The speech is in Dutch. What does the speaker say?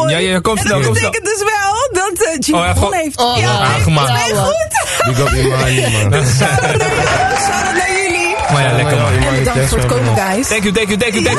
Ja, kom snel, en kom dat snel. betekent dus wel dat Jimmy gewonnen heeft. aangemaakt. Nee, goed. Die got Imani, man. Shout-out naar jullie. Maar ja, lekker man. En bedankt voor het komen, guys. Thank you.